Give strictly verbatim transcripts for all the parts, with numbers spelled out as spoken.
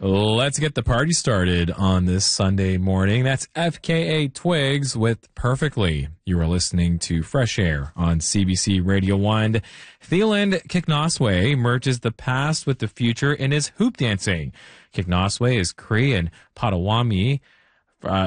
Let's get the party started on this Sunday morning. That's F K A Twigs with Perfectly. You are listening to Fresh Air on C B C Radio one. Thielen Kiknoswe merges the past with the future in his hoop dancing. Kiknoswe is Cree and Potawatomi, uh,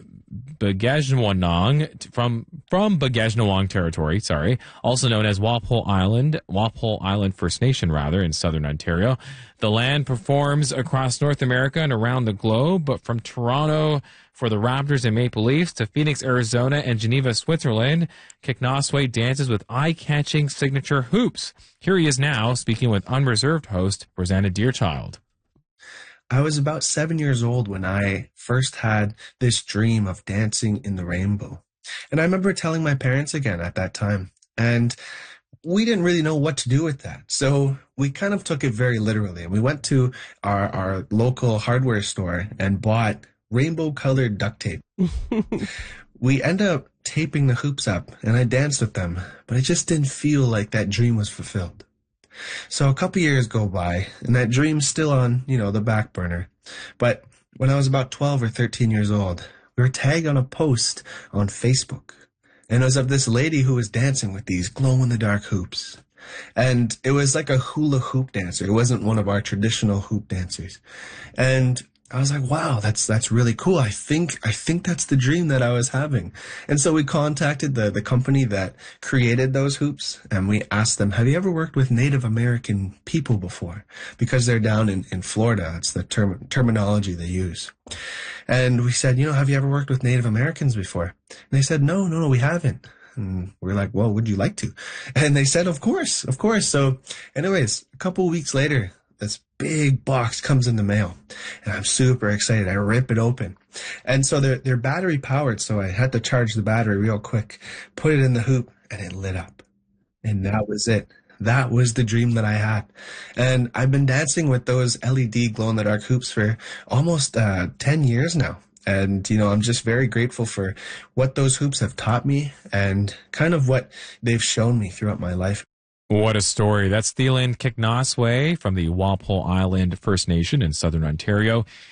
Bagajnawang from from Bagajnawang territory, sorry, also known as Walpole Island, Walpole Island First Nation rather, in southern Ontario. The land performs across North America and around the globe, but from Toronto for the Raptors and Maple Leafs to Phoenix, Arizona and Geneva, Switzerland, Kiknoswe dances with eye-catching signature hoops. Here he is now speaking with Unreserved host Rosanna Deerchild. I was about seven years old when I first had this dream of dancing in the rainbow. And I remember telling my parents again at that time. And we didn't really know what to do with that. So we kind of took it very literally. And we went to our, our local hardware store and bought rainbow-colored duct tape. We ended up taping the hoops up, and I danced with them. But it just didn't feel like that dream was fulfilled. So a couple years go by, and that dream's still on, you know, the back burner. But when I was about twelve or thirteen years old, we were tagged on a post on Facebook. And it was of this lady who was dancing with these glow-in-the-dark hoops. And it was like a hula hoop dancer. It wasn't one of our traditional hoop dancers. And I was like, wow, that's that's really cool. I think I think that's the dream that I was having. And so we contacted the, the company that created those hoops, and we asked them, have you ever worked with Native American people before? Because they're down in, in Florida. It's the term, terminology they use. And we said, you know, have you ever worked with Native Americans before? And they said, no, no, no, we haven't. And we're like, well, would you like to? And they said, of course, of course. So anyways, a couple of weeks later, this big box comes in the mail, and I'm super excited. I rip it open. And so they're, they're battery powered, so I had to charge the battery real quick, put it in the hoop, and it lit up. And that was it. That was the dream that I had. And I've been dancing with those L E D glow-in-the-dark hoops for almost uh, ten years now. And, you know, I'm just very grateful for what those hoops have taught me and kind of what they've shown me throughout my life. What a story. That's Thielen Kiknoswe from the Walpole Island First Nation in southern Ontario.